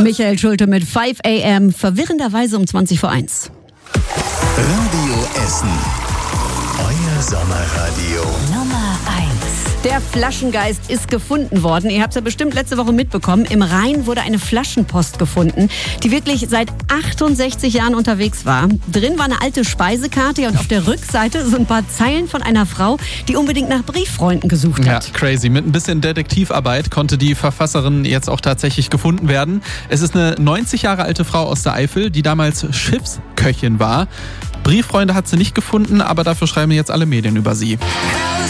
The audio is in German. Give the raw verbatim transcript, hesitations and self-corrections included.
Michael Schulte mit fünf a m, verwirrenderweise um zwanzig vor eins. Radio Essen. Euer Sommerradio. Nummer eins. Der Flaschengeist ist gefunden worden. Ihr habt es ja bestimmt letzte Woche mitbekommen. Im Rhein wurde eine Flaschenpost gefunden, die wirklich seit achtundsechzig Jahren unterwegs war. Drin war eine alte Speisekarte und auf der Rückseite so ein paar Zeilen von einer Frau, die unbedingt nach Brieffreunden gesucht hat. Ja, crazy. Mit ein bisschen Detektivarbeit konnte die Verfasserin jetzt auch tatsächlich gefunden werden. Es ist eine neunzig Jahre alte Frau aus der Eifel, die damals Schiffsköchin war. Brieffreunde hat sie nicht gefunden, aber dafür schreiben jetzt alle Medien über sie.